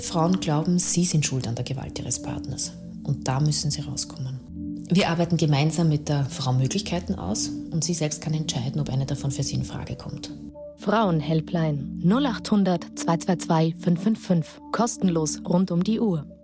Frauen glauben, sie sind schuld an der Gewalt ihres Partners. Und da müssen sie rauskommen. Wir arbeiten gemeinsam mit der Frau Möglichkeiten aus und sie selbst kann entscheiden, ob eine davon für sie in Frage kommt. Frauenhelpline 0800 222 555. Kostenlos rund um die Uhr.